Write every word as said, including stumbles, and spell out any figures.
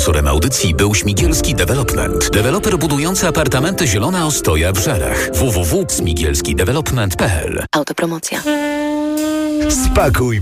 Sponsorem audycji był Śmigielski Development. Deweloper budujący apartamenty Zielona Ostoja w Żarach. w w w kropka śmigielski development kropka p l. Autopromocja. Spakuj